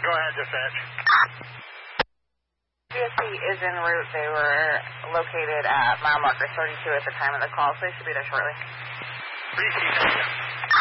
Go ahead, dispatch. CSC is en route. They were located at mile marker 32 at the time of the call, so they should be there shortly. Appreciate it.